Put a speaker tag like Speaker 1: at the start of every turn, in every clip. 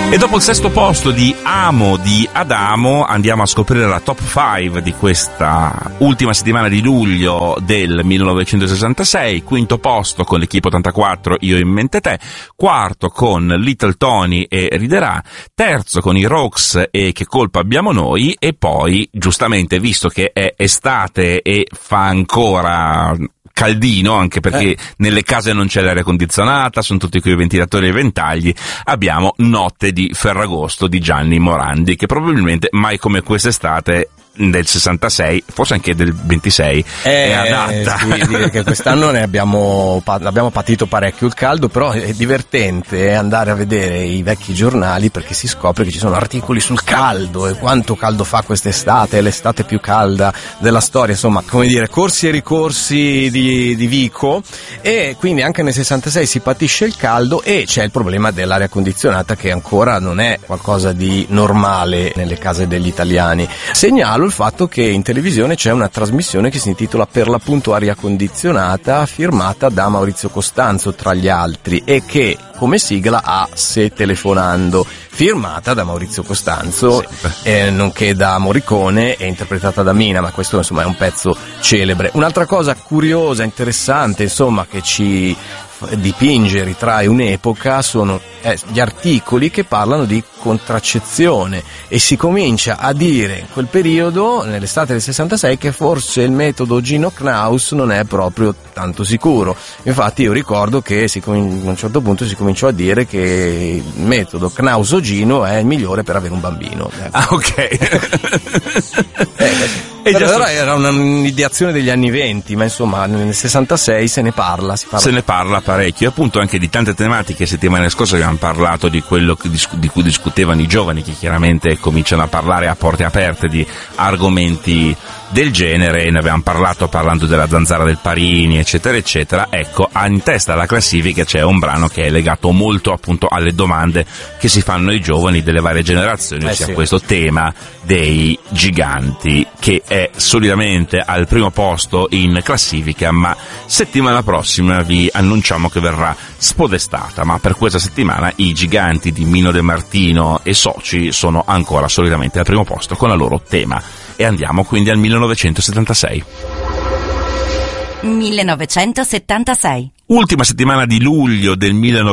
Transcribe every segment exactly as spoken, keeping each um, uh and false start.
Speaker 1: E dopo il sesto posto di Amo di Adamo andiamo a scoprire la top cinque di questa ultima settimana di luglio del millenovecentosessantasei. Quinto posto con l'Equipe ottantaquattro, Io in mente te. Quarto con Little Tony e Riderà. Terzo con i Rocks e Che colpa abbiamo noi. E poi, giustamente, visto che è estate e fa ancora caldino, anche perché eh. nelle case non c'è l'aria condizionata, sono tutti quei ventilatori e ventagli, abbiamo Notte di Ferragosto di Gianni Morandi, che probabilmente mai come quest'estate del sessantasei, forse anche del ventisei,
Speaker 2: eh,
Speaker 1: è adatta.
Speaker 2: Sì, dire che quest'anno ne abbiamo, abbiamo patito parecchio il caldo, però è divertente andare a vedere i vecchi giornali perché si scopre che ci sono articoli sul caldo e quanto caldo fa quest'estate, è l'estate più calda della storia, insomma, come dire, corsi e ricorsi di, di Vico, e quindi anche nel sessantasei si patisce il caldo e c'è il problema dell'aria condizionata che ancora non è qualcosa di normale nelle case degli italiani. Segnalo il fatto che in televisione c'è una trasmissione che si intitola Per l'appunto Aria Condizionata, firmata da Maurizio Costanzo tra gli altri, e che come sigla ha Se telefonando, firmata da Maurizio Costanzo, eh, nonché da Morricone e interpretata da Mina, ma questo insomma è un pezzo celebre. Un'altra cosa curiosa, interessante, insomma, che ci dipinge, ritrae un'epoca, sono eh, gli articoli che parlano di contraccezione, e si comincia a dire in quel periodo, nell'estate del sessantasei, che forse il metodo Gino Knaus non è proprio tanto sicuro. Infatti io ricordo che si com- a un certo punto si cominciò a dire che il metodo Knaus-Gino è il migliore per avere un bambino.
Speaker 1: Ah, ok.
Speaker 2: eh, E già allora era un'ideazione degli anni venti, ma insomma nel sessantasei se ne parla, si parla.
Speaker 1: Se ne parla parecchio, e appunto anche di tante tematiche. Settimane scorse abbiamo parlato di quello che, di cui discutevano i giovani, che chiaramente cominciano a parlare a porte aperte di argomenti del genere, e ne abbiamo parlato parlando della Zanzara del Parini, eccetera eccetera. Ecco, in testa alla classifica c'è un brano che è legato molto appunto alle domande che si fanno i giovani delle varie generazioni,
Speaker 2: eh
Speaker 1: ossia
Speaker 2: sì.
Speaker 1: questo tema dei giganti, che è solidamente al primo posto in classifica, ma settimana prossima vi annunciamo che verrà spodestata. Ma per questa settimana i giganti di Mino De Martino e soci sono ancora solidamente al primo posto con la loro tema. E andiamo quindi al millenovecentosettantasei.
Speaker 3: millenovecentosettantasei.
Speaker 1: Ultima settimana di luglio del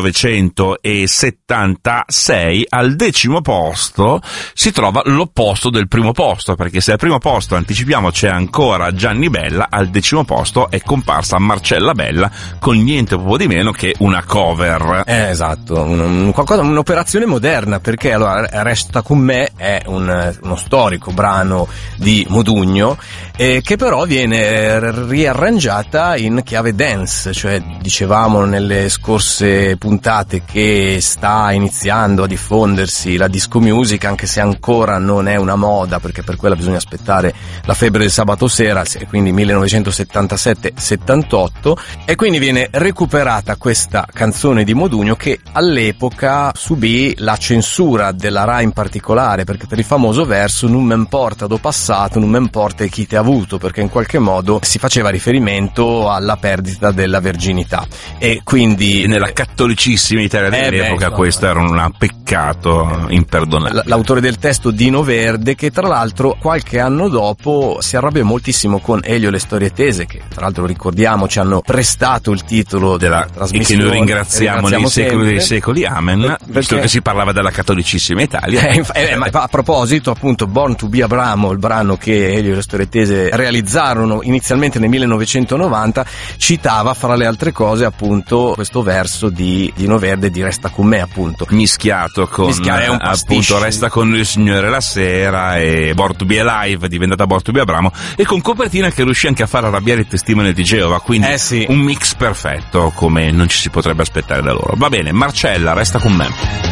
Speaker 1: millenovecentosettantasei, al decimo posto si trova l'opposto del primo posto, perché se al primo posto, anticipiamo, c'è ancora Gianni Bella, al decimo posto è comparsa Marcella Bella con niente proprio di meno che una cover.
Speaker 2: Eh, esatto, un, un, qualcosa, un'operazione moderna, perché allora Resta con me è un, uno storico brano di Modugno, eh, che però viene riarrangiata in chiave dance, cioè dicevamo nelle scorse puntate che sta iniziando a diffondersi la disco music, anche se ancora non è una moda, perché per quella bisogna aspettare la febbre del sabato sera, quindi millenovecentosettantasette settantotto, e quindi viene recuperata questa canzone di Modugno, che all'epoca subì la censura della Rai in particolare, perché per il famoso verso "non m'importa do passato, non m'importa chi te ha avuto", perché in qualche modo si faceva riferimento alla perdita della verginità. E quindi
Speaker 1: e nella cattolicissima Italia dell'epoca eh beh, questo no, era un peccato imperdonabile.
Speaker 2: L'autore del testo, Dino Verde, che tra l'altro qualche anno dopo si arrabbia moltissimo con Elio e le storie tese, che tra l'altro ricordiamo ci hanno prestato il titolo della trasmissione,
Speaker 1: e che noi ringraziamo, ringraziamo nei secoli sempre. dei secoli, amen, perché, visto che si parlava della cattolicissima Italia.
Speaker 2: Eh, eh, ma a proposito, appunto, Born to be Abramo, il brano che Elio e le storie tese realizzarono inizialmente nel millenovecentonovanta, citava fra le altre cose appunto questo verso di Dino Verde di Resta con me, appunto
Speaker 1: mischiato con
Speaker 2: Mischia, è un
Speaker 1: appunto Resta con il Signore la sera e Born to be Alive, diventata Born to be Abramo, e con copertina che riuscì anche a far arrabbiare i testimoni di Geova, quindi
Speaker 2: eh sì.
Speaker 1: un mix perfetto come non ci si potrebbe aspettare da loro. Va bene, Marcella, Resta con me.